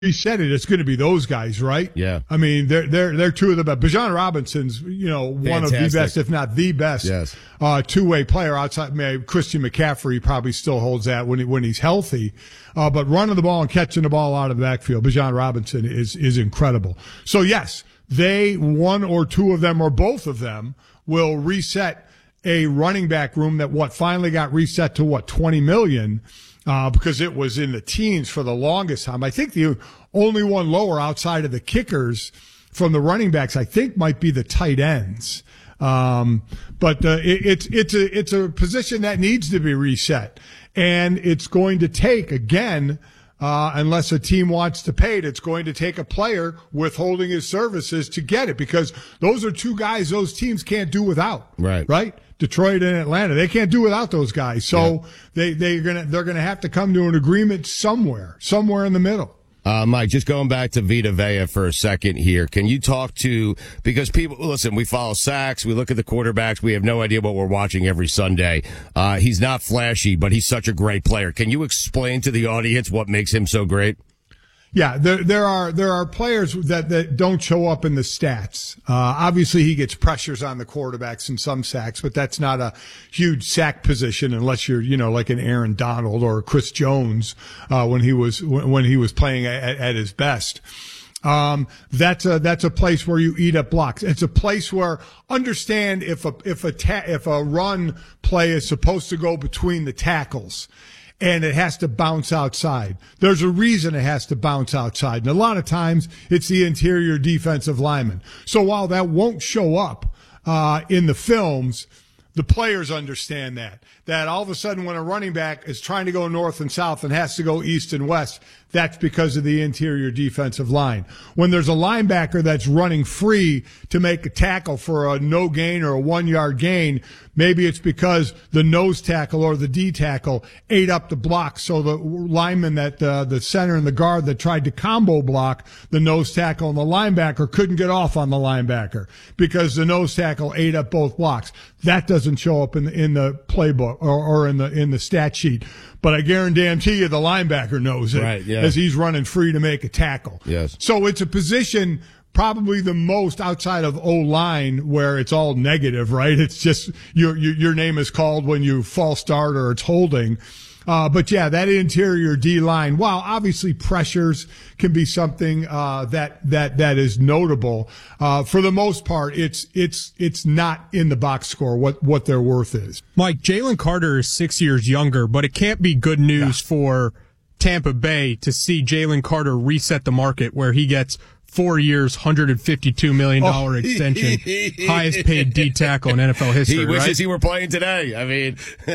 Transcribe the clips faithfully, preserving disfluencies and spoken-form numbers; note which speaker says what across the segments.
Speaker 1: he said it, it's going to be those guys, right?
Speaker 2: Yeah.
Speaker 1: I mean, they're they're they're two of the best. Bijan Robinson's, you know, one
Speaker 2: Fantastic.
Speaker 1: of the best, if not the best,
Speaker 2: yes.
Speaker 1: uh, two-way player outside. Maybe Christian McCaffrey probably still holds that when he, when he's healthy. Uh, but running the ball and catching the ball out of the backfield, Bijan Robinson is is incredible. So yes, they one or two of them or both of them will reset a running back room that what finally got reset to what twenty million. Uh, because it was in the teens for the longest time. I think the only one lower outside of the kickers from the running backs, I think, might be the tight ends. Um, but uh, it, it's it's a it's a position that needs to be reset, and it's going to take again. Uh, unless a team wants to pay it, it's going to take a player withholding his services to get it, because those are two guys those teams can't do without.
Speaker 2: Right.
Speaker 1: Right? Detroit and Atlanta, they can't do without those guys. So
Speaker 2: yeah.
Speaker 1: they, they're gonna, they're gonna have to come to an agreement somewhere, somewhere in the middle.
Speaker 2: Uh, Mike, just going back to Vita Vea for a second here. Can you talk to, because people, listen, we follow sacks, we look at the quarterbacks, we have no idea what we're watching every Sunday. Uh, he's not flashy, but he's such a great player. Can you explain to the audience what makes him so great?
Speaker 1: Yeah, there there are there are players that, that don't show up in the stats. Uh, obviously, he gets pressures on the quarterbacks and some sacks, but that's not a huge sack position unless you're, you know, like an Aaron Donald or Chris Jones uh, when he was when he was playing at, at his best. Um, that's a that's a place where you eat up blocks. It's a place where understand if a if a ta- if a run play is supposed to go between the tackles, and it has to bounce outside. There's a reason it has to bounce outside. And a lot of times it's the interior defensive lineman. So while that won't show up uh, in the films, the players understand that. That all of a sudden when a running back is trying to go north and south and has to go east and west, that's because of the interior defensive line. When there's a linebacker that's running free to make a tackle for a no gain or a one yard gain, maybe it's because the nose tackle or the D tackle ate up the block. So the lineman that, uh, the center and the guard that tried to combo block the nose tackle and the linebacker couldn't get off on the linebacker because the nose tackle ate up both blocks. That doesn't show up in the, in the playbook or, or in the, in the stat sheet. But I guarantee you the linebacker knows it
Speaker 2: right, yeah.
Speaker 1: as he's running free to make a tackle.
Speaker 2: Yes.
Speaker 1: So it's a position probably the most outside of O-line where it's all negative, right? It's just your, your, your name is called when you false start or it's holding. Uh, but yeah, that interior D-line, while obviously pressures can be something, uh, that, that, that is notable, uh, for the most part, it's, it's, it's not in the box score what, what their worth is.
Speaker 3: Mike, Jalen Carter is six years younger, but it can't be good news yeah. for Tampa Bay to see Jalen Carter reset the market where he gets four years, one hundred fifty-two million dollars oh. extension, highest paid D tackle in N F L history.
Speaker 2: He wishes
Speaker 3: right?
Speaker 2: he were playing today. I mean,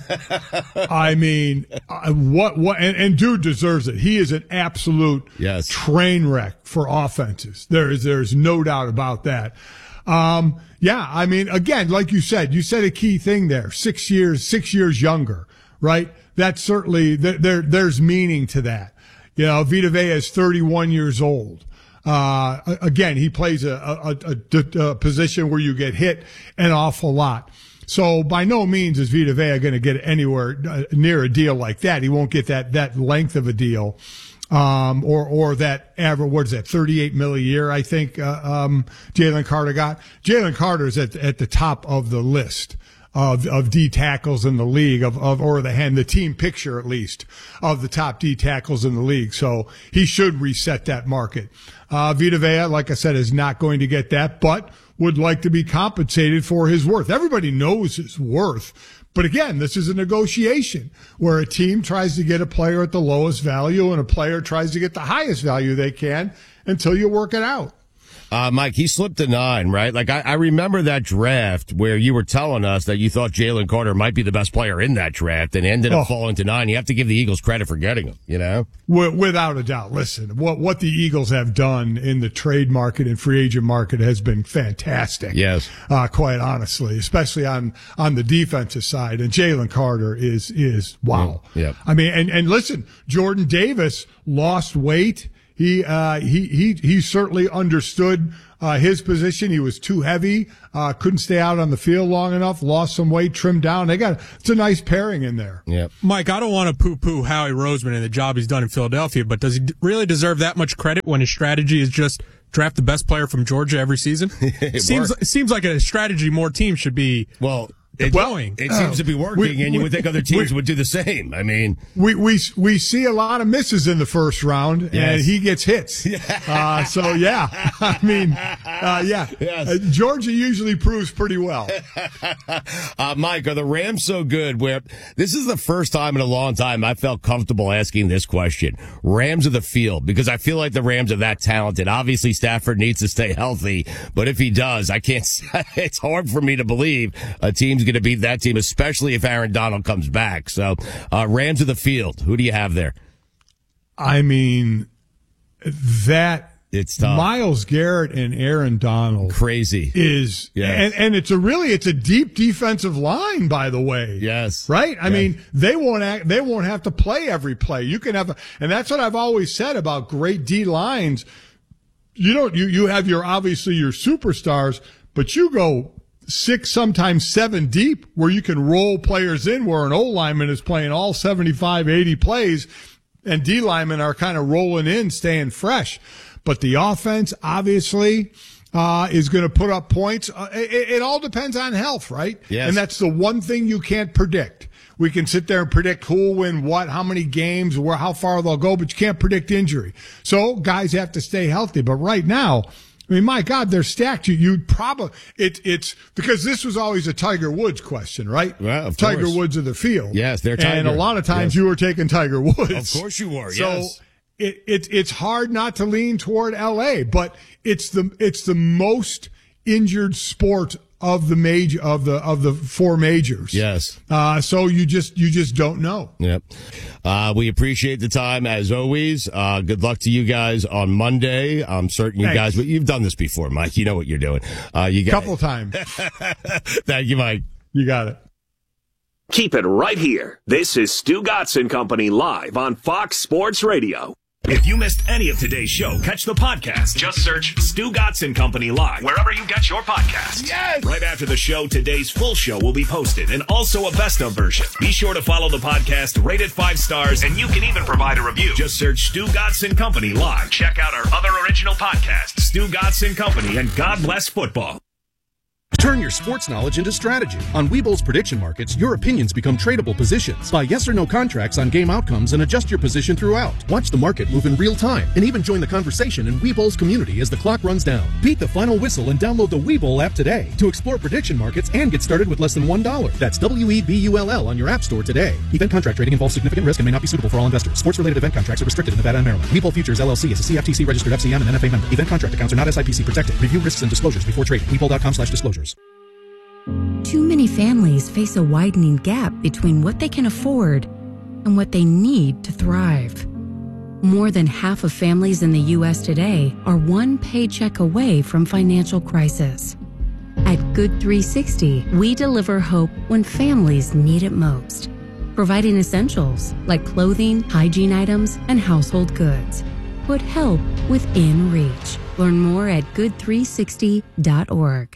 Speaker 1: I mean, uh, what, what, and, and dude deserves it. He is an absolute
Speaker 2: yes.
Speaker 1: train wreck for offenses. There is, there's no doubt about that. Um, yeah, I mean, again, like you said, you said a key thing there. Six years, six years younger, right? That's certainly, there, there there's meaning to that. You know, Vita Vea is thirty-one years old. Uh, again, he plays a, a, a, a position where you get hit an awful lot. So by no means is Vita Vea going to get anywhere near a deal like that. He won't get that, that length of a deal. Um, or, or that average, what is that, thirty-eight mil a year, I think, uh, um, Jalen Carter got. Jalen Carter is at, at the top of the list of, of D tackles in the league of, of, or the hand, the team picture at least of the top D tackles in the league. So he should reset that market. Uh, Vita Vea, like I said, is not going to get that, but would like to be compensated for his worth. Everybody knows his worth. But again, this is a negotiation where a team tries to get a player at the lowest value and a player tries to get the highest value they can until you work it out.
Speaker 2: Uh, Mike, he slipped a nine, right? Like, I, I remember that draft where you were telling us that you thought Jalen Carter might be the best player in that draft and ended up oh. falling to nine. You have to give the Eagles credit for getting him, you know?
Speaker 1: Without a doubt. Listen, what, what the Eagles have done in the trade market and free agent market has been fantastic.
Speaker 2: Yes.
Speaker 1: Uh, quite honestly, especially on, on the defensive side. And Jalen Carter is, is wow.
Speaker 2: Yeah.
Speaker 1: I mean, and, and listen, Jordan Davis lost weight. He uh, he he he certainly understood uh, his position. He was too heavy, uh, couldn't stay out on the field long enough. Lost some weight, trimmed down. They got it's a nice pairing in there.
Speaker 2: Yeah,
Speaker 3: Mike, I don't want to poo-poo Howie Roseman and the job he's done in Philadelphia, but does he really deserve that much credit when his strategy is just draft the best player from Georgia every season? it seems it seems like a strategy more teams should be.
Speaker 2: Well. It,
Speaker 3: well,
Speaker 2: it seems to be working,
Speaker 1: we,
Speaker 2: and you
Speaker 1: we,
Speaker 2: would think other teams
Speaker 1: we,
Speaker 2: would do the same. I mean,
Speaker 1: we we we see a lot of misses in the first round,
Speaker 2: yes.
Speaker 1: and he gets hits. Uh, so yeah, I mean, uh, yeah,
Speaker 2: yes.
Speaker 1: uh, Georgia usually proves pretty well.
Speaker 2: uh, Mike, are the Rams so good? Where this is the first time in a long time I felt comfortable asking this question: Rams of the field, because I feel like the Rams are that talented. Obviously, Stafford needs to stay healthy, but if he does, I can't. It's hard for me to believe a team's going to beat that team, especially if Aaron Donald comes back. So, uh, Rams of the field, who do you have there?
Speaker 1: I mean, that
Speaker 2: it's tough.
Speaker 1: Myles Garrett and Aaron Donald,
Speaker 2: crazy
Speaker 1: is,
Speaker 2: yes.
Speaker 1: and and it's a really it's a deep defensive line, by the way.
Speaker 2: Yes,
Speaker 1: right. I
Speaker 2: yes.
Speaker 1: mean, they won't act, they won't have to play every play. You can have, a, and that's what I've always said about great D lines. You don't you you have your obviously your superstars, but you go six, sometimes seven deep, where you can roll players in where an O lineman is playing all seventy-five, eighty plays, and D linemen are kind of rolling in, staying fresh. But the offense, obviously, uh, is going to put up points. Uh, it, it all depends on health, right?
Speaker 2: Yes.
Speaker 1: And that's the one thing you can't predict. We can sit there and predict who will win what, how many games, where, how far they'll go, but you can't predict injury. So guys have to stay healthy. But right now, I mean, my God, they're stacked. You, you'd probably, it, it's, because this was always a Tiger Woods question, right?
Speaker 2: Well, of
Speaker 1: Tiger
Speaker 2: course.
Speaker 1: Woods of the field.
Speaker 2: Yes, they're Tiger.
Speaker 1: And a lot of times
Speaker 2: yes.
Speaker 1: you were taking Tiger Woods.
Speaker 2: Of course you were,
Speaker 1: so
Speaker 2: yes.
Speaker 1: it, it, it's hard not to lean toward L A, but it's the, it's the most injured sport of the major, of the, of the four majors.
Speaker 2: Yes.
Speaker 1: Uh, so you just, you just don't know.
Speaker 2: Yep. Uh, we appreciate the time as always. Uh, good luck to you guys on Monday. I'm certain you
Speaker 1: Thanks.
Speaker 2: guys, but you've done this before, Mike. You know what you're doing. Uh, you got
Speaker 1: Couple times.
Speaker 2: Thank you, Mike.
Speaker 1: You got it.
Speaker 4: Keep it right here. This is Stu Gotson Company live on Fox Sports Radio. If you missed any of today's show, catch the podcast. Just search Stu Gotson Company live wherever you get your podcasts.
Speaker 2: Yes!
Speaker 4: Right after the show, today's full show will be posted and also a best of version. Be sure to follow the podcast, rate it five stars, and you can even provide a review. Just search Stu Gotson Company live. Check out our other original podcasts, Stu Gotson Company and God Bless Football.
Speaker 5: Turn your sports knowledge into strategy. On Webull's prediction markets, your opinions become tradable positions. Buy yes or no contracts on game outcomes and adjust your position throughout. Watch the market move in real time and even join the conversation in Webull's community as the clock runs down. Beat the final whistle and download the Webull app today to explore prediction markets and get started with less than one dollar. That's W E B U L L on your app store today. Event contract trading involves significant risk and may not be suitable for all investors. Sports-related event contracts are restricted in Nevada and Maryland. Webull Futures L L C is a C F T C registered F C M and N F A member. Event contract accounts are not S I P C protected. Review risks and disclosures before trading. Webull.com slash disclosures.
Speaker 6: Too many families face a widening gap between what they can afford and what they need to thrive. More than half of families in the U S today are one paycheck away from financial crisis. At Good three sixty, we deliver hope when families need it most, providing essentials like clothing, hygiene items, and household goods. Put help within reach. Learn more at good three sixty dot org.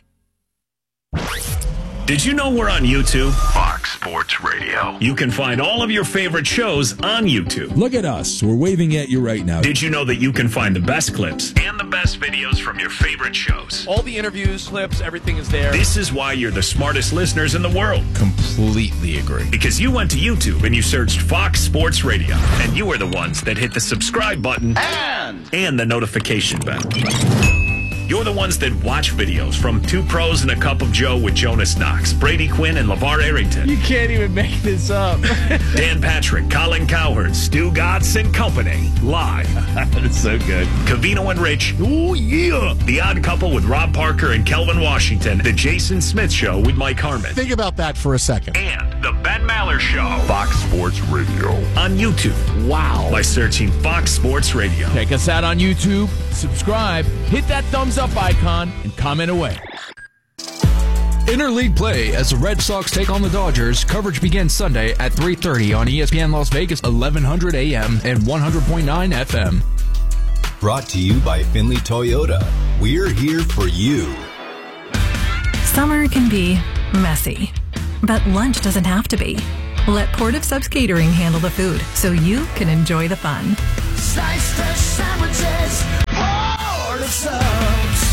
Speaker 4: Did you know we're on YouTube?
Speaker 7: Fox Sports Radio.
Speaker 4: You can find all of your favorite shows on YouTube.
Speaker 8: Look at us. We're waving at you right now.
Speaker 4: Did you know that you can find the best clips and the best videos from your favorite shows?
Speaker 9: All the interviews, clips, everything is there.
Speaker 4: This is why you're the smartest listeners in the world.
Speaker 8: Completely agree.
Speaker 4: Because you went to YouTube and you searched Fox Sports Radio, and you were the ones that hit the subscribe button
Speaker 7: And,
Speaker 4: and the notification bell. You're the ones that watch videos from Two Pros and a Cup of Joe with Jonas Knox, Brady Quinn, and LeVar Arrington.
Speaker 9: You can't even make this up.
Speaker 4: Dan Patrick, Colin Cowherd, Stu Gotson Company, live.
Speaker 2: That's so good.
Speaker 4: Covino and Rich. Oh, yeah. The Odd Couple with Rob Parker and Kelvin Washington. The Jason Smith Show with Mike Harmon.
Speaker 10: Think about that for a second.
Speaker 4: And The Ben Maller Show.
Speaker 7: Fox Sports Radio.
Speaker 4: On YouTube.
Speaker 9: Wow.
Speaker 4: By searching Fox Sports Radio.
Speaker 9: Check us out on YouTube, subscribe, hit that thumbs up icon, and comment away.
Speaker 11: Interleague play as the Red Sox take on the Dodgers. Coverage begins Sunday at three thirty on E S P N Las Vegas, eleven hundred A M and one hundred point nine F M.
Speaker 10: brought to you by Finley Toyota. We're here for you.
Speaker 12: Summer can be messy, but lunch doesn't have to be. Let Port of Subs Catering handle the food so you can enjoy the fun.
Speaker 13: Slice fresh sandwiches, Port of Subs.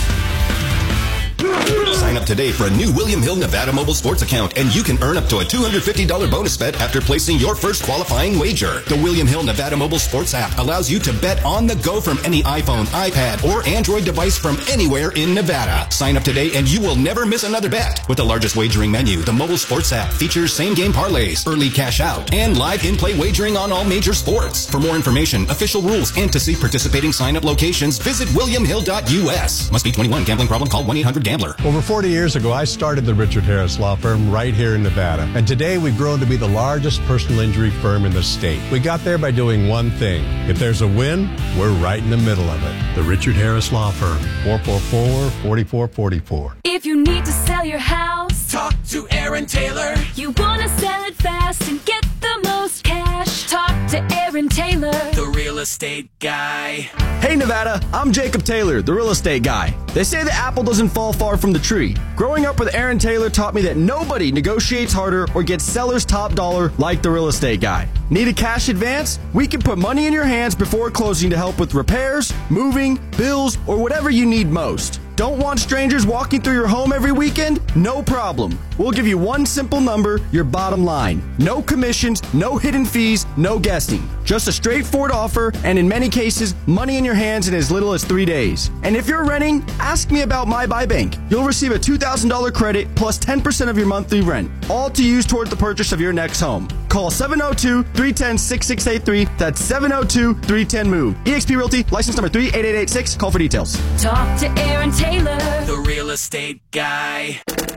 Speaker 10: Sign up today for a new William Hill Nevada mobile sports account, and you can earn up to a two hundred fifty dollars bonus bet after placing your first qualifying wager. The William Hill Nevada mobile sports app allows you to bet on the go from any iPhone, iPad, or Android device from anywhere in Nevada. Sign up today and you will never miss another bet. With the largest wagering menu, the mobile sports app features same-game parlays, early cash out, and live in-play wagering on all major sports. For more information, official rules, and to see participating sign-up locations, visit william hill dot u s. Must be twenty-one. Gambling problem? Call one eight hundred gambler.
Speaker 14: Over forty years ago, I started the Richard Harris Law Firm right here in Nevada. And today we've grown to be the largest personal injury firm in the state. We got there by doing one thing. If there's a win, we're right in the middle of it. The Richard Harris Law Firm, four four four, four four four four.
Speaker 15: If you need to sell your house,
Speaker 13: talk to Aaron Taylor.
Speaker 15: You want to sell it fast and get the most cash, talk to Aaron Taylor,
Speaker 13: the real estate guy.
Speaker 16: Hey Nevada, I'm Jacob Taylor, the real estate guy. They say the apple doesn't fall far from the tree. Growing up with Aaron Taylor taught me that nobody negotiates harder or gets seller's top dollar like the real estate guy. Need a cash advance? We can put money in your hands before closing to help with repairs, moving, bills, or whatever you need most. Don't want strangers walking through your home every weekend? No problem. We'll give you one simple number, your bottom line. No commissions, no hidden fees, no guessing. Just a straightforward offer, and in many cases, money in your hands in as little as three days. And if you're renting, ask me about My Buy Bank. You'll receive a two thousand dollars credit plus ten percent of your monthly rent, all to use towards the purchase of your next home. Call seven oh two, three one zero, six six eight three. That's seven oh two, three one zero, move. eXp Realty, license number three eight eight eight six. Call for details.
Speaker 15: talk to Aaron Taylor,
Speaker 13: the real estate guy.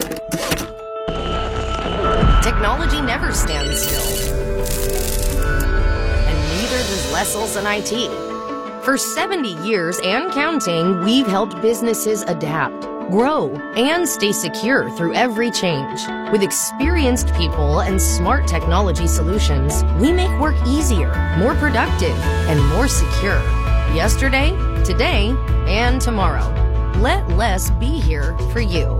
Speaker 17: Technology never stands still. And neither does Lesselson I T. For seventy years and counting, we've helped businesses adapt, grow, and stay secure through every change. With experienced people and smart technology solutions, we make work easier, more productive, and more secure. Yesterday, today, and tomorrow. Let Les be here for you.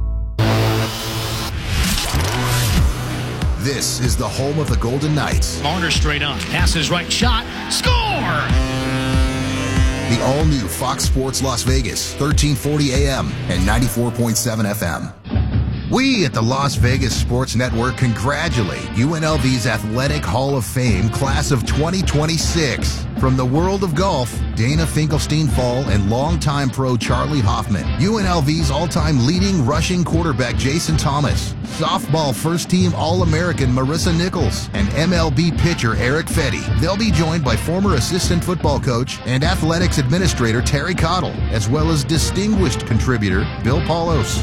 Speaker 18: This is the home of the Golden Knights.
Speaker 19: Marner straight on. Passes right, shot, score!
Speaker 18: The all-new Fox Sports Las Vegas, thirteen forty A M and ninety-four point seven F M. We at the Las Vegas Sports Network congratulate U N L V's Athletic Hall of Fame class of twenty twenty-six. From the world of golf, Dana Finkelstein-Fall and longtime pro Charlie Hoffman, U N L V's all-time leading rushing quarterback Jason Thomas, softball first-team All-American Marissa Nichols, and M L B pitcher Eric Fetty. They'll be joined by former assistant football coach and athletics administrator Terry Cottle, as well as distinguished contributor Bill Paulos.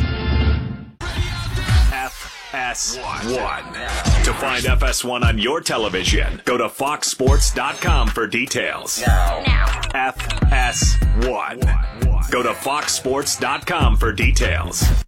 Speaker 4: F S one. To find F S one on your television, go to fox sports dot com for details.
Speaker 13: Now. Now.
Speaker 4: F S one. Go to fox sports dot com for details.